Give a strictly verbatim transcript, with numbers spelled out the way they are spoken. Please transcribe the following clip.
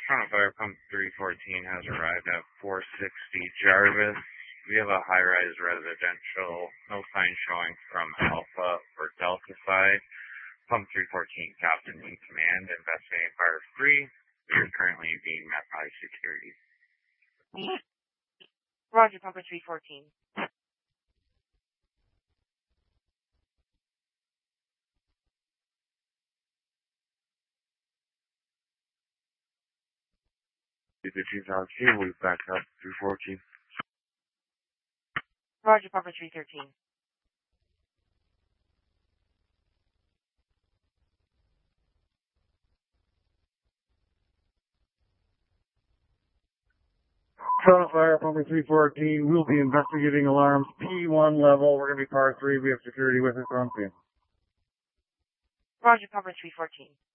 Front Fire Pump three fourteen has arrived at four sixty Jarvis. We have a high-rise residential, no sign showing from Alpha or Delta side. Pump three fourteen, Captain in command, investigating fire three. We are currently being met by security. Roger, Pumper three fourteen. The two thousand two, we've back up three fourteen. Roger, Pumper three thirteen. Front Fire Pumper three fourteen, we'll be investigating alarms P one level. We're going to be par three. We have security with us on scene. Roger, Pumper three fourteen.